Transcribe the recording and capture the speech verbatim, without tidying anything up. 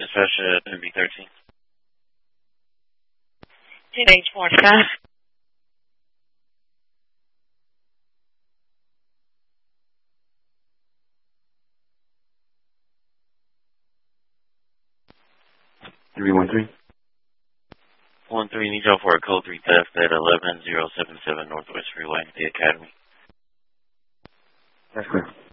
Dispatch uh, M B thirteen. ten H forty-five. three one three. one three, need y'all for a code three theft at eleven zero seven seven Northwest Freeway, the Academy. That's clear.